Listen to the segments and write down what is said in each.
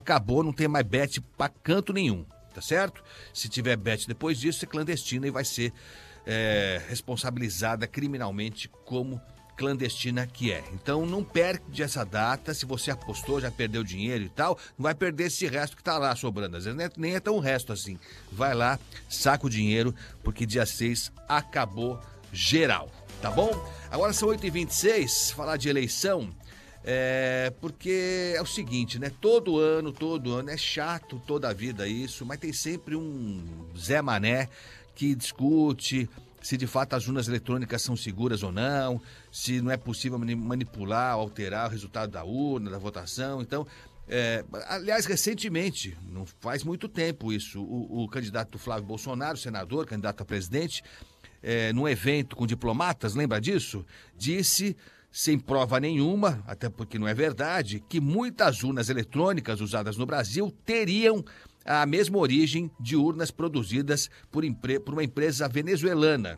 acabou, não tem mais bet para canto nenhum, tá certo? Se tiver bet depois disso, é clandestina e vai ser responsabilizada criminalmente como clandestina que é. Então não perde essa data, se você apostou, já perdeu dinheiro e tal, não vai perder esse resto que tá lá sobrando, às vezes nem é tão resto assim. Vai lá, saca o dinheiro, porque dia 6 acabou geral, tá bom? Agora são 8h26, falar de eleição, porque é o seguinte, né? Todo ano, é chato toda a vida isso, mas tem sempre um Zé Mané que discute se de fato as urnas eletrônicas são seguras ou não, se não é possível manipular, alterar o resultado da urna, da votação. Então, aliás, recentemente, não faz muito tempo isso, o candidato Flávio Bolsonaro, senador, candidato a presidente, num evento com diplomatas, lembra disso? Disse, sem prova nenhuma, até porque não é verdade, que muitas urnas eletrônicas usadas no Brasil teriam a mesma origem de urnas produzidas por uma empresa venezuelana.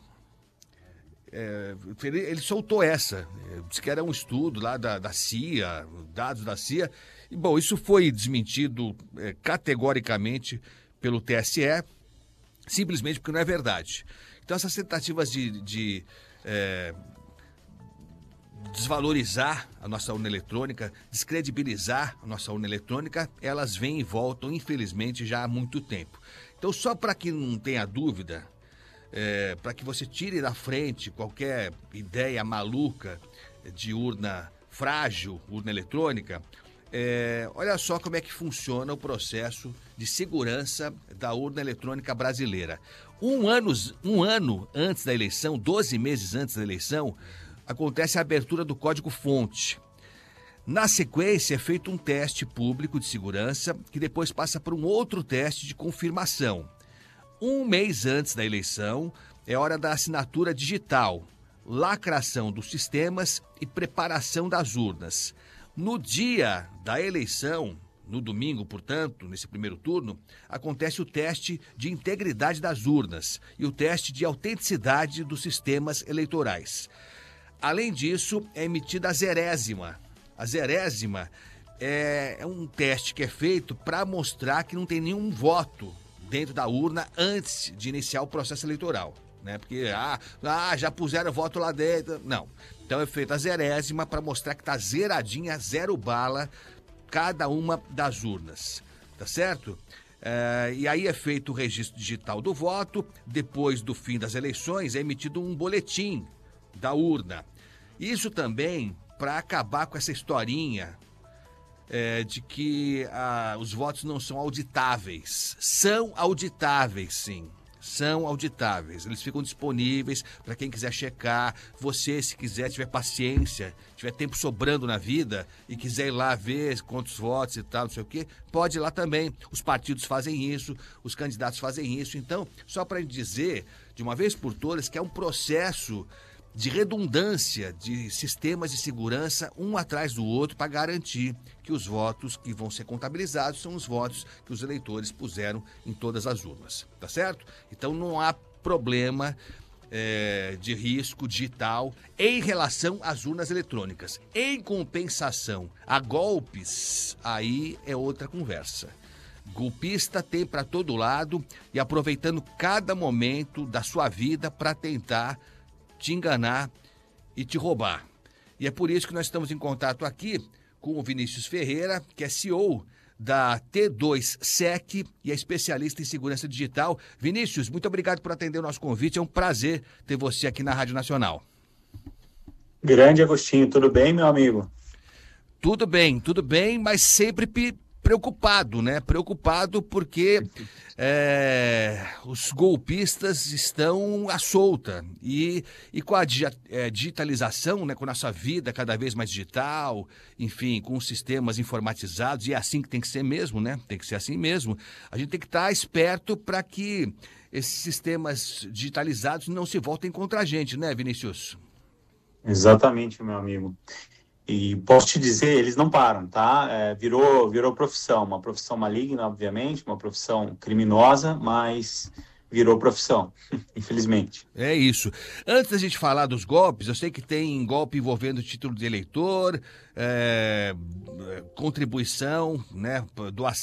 Ele soltou essa, disse que era um estudo lá da CIA, dados da CIA, e bom, isso foi desmentido categoricamente pelo TSE, simplesmente porque não é verdade. Então essas tentativas de desvalorizar a nossa urna eletrônica, descredibilizar a nossa urna eletrônica, elas vêm e voltam, infelizmente, já há muito tempo. Então, só para que não tenha dúvida, para que você tire da frente qualquer ideia maluca de urna frágil, urna eletrônica, olha só como é que funciona o processo de segurança da urna eletrônica brasileira. Um ano antes da eleição, 12 meses antes da eleição, acontece a abertura do código-fonte. Na sequência, é feito um teste público de segurança, que depois passa por um outro teste de confirmação. Um mês antes da eleição, é hora da assinatura digital, lacração dos sistemas e preparação das urnas. No dia da eleição, no domingo, portanto, nesse primeiro turno, acontece o teste de integridade das urnas e o teste de autenticidade dos sistemas eleitorais. Além disso, é emitida a zerésima. A zerésima é um teste que é feito para mostrar que não tem nenhum voto dentro da urna antes de iniciar o processo eleitoral, né? Porque, já puseram voto lá dentro. Não. Então é feita a zerésima para mostrar que está zeradinha, zero bala, cada uma das urnas, tá certo? E aí é feito o registro digital do voto. Depois do fim das eleições, é emitido um boletim da urna. Isso também para acabar com essa historinha de que os votos não são auditáveis. São auditáveis, sim. São auditáveis. Eles ficam disponíveis para quem quiser checar. Você, se quiser, tiver paciência, tiver tempo sobrando na vida e quiser ir lá ver quantos votos e tal, não sei o quê, pode ir lá também. Os partidos fazem isso, os candidatos fazem isso. Então, só para dizer, de uma vez por todas, que é um processo de redundância de sistemas de segurança um atrás do outro para garantir que os votos que vão ser contabilizados são os votos que os eleitores puseram em todas as urnas, tá certo? Então não há problema de risco digital em relação às urnas eletrônicas. Em compensação a golpes, aí é outra conversa. Golpista tem para todo lado e aproveitando cada momento da sua vida para tentar te enganar e te roubar. E é por isso que nós estamos em contato aqui com o Vinícius Ferreira, que é CEO da T2Sec e é especialista em segurança digital. Vinícius, muito obrigado por atender o nosso convite. É um prazer ter você aqui na Rádio Nacional. Grande Agostinho, tudo bem, meu amigo? Tudo bem, mas sempre preocupado, né? Preocupado porque os golpistas estão à solta e com a digitalização, né? Com a nossa vida cada vez mais digital, enfim, com os sistemas informatizados, e é assim que tem que ser mesmo, né? Tem que ser assim mesmo. A gente tem que estar esperto para que esses sistemas digitalizados não se voltem contra a gente, né, Vinícius? Exatamente, meu amigo. E posso te dizer, eles não param, tá? Virou profissão, uma profissão maligna, obviamente, uma profissão criminosa, mas virou profissão, infelizmente. É isso. Antes da gente falar dos golpes, eu sei que tem golpe envolvendo título de eleitor, contribuição, né, doação